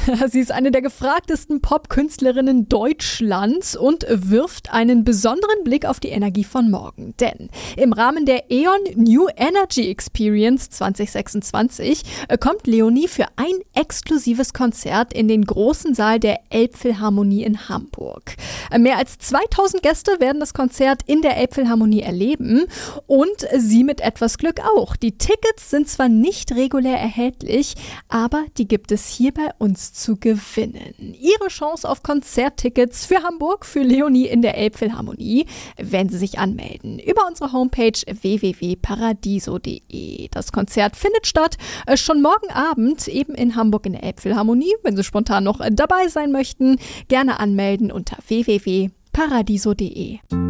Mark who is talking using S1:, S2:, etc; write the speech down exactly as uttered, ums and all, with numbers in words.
S1: Sie ist eine der gefragtesten Popkünstlerinnen Deutschlands und wirft einen besonderen Blick auf die Energie von morgen. Denn im Rahmen der E.ON New Energy Experience zwanzig sechsundzwanzig kommt Leonie für ein exklusives Konzert in den großen Saal der Elbphilharmonie in Hamburg. Mehr als zweitausend Gäste werden das Konzert in der Elbphilharmonie erleben und sie mit etwas Glück auch. Die Tickets sind zwar nicht regulär erhältlich, aber die gibt es hier bei uns zu gewinnen. Ihre Chance auf Konzerttickets für Hamburg für Leonie in der Elbphilharmonie, wenn Sie sich anmelden über unsere Homepage w w w punkt paradiso punkt d e. Das Konzert findet statt äh, schon morgen Abend eben in Hamburg in der Elbphilharmonie. Wenn Sie spontan noch äh, dabei sein möchten, gerne anmelden unter w w w punkt paradiso punkt d e.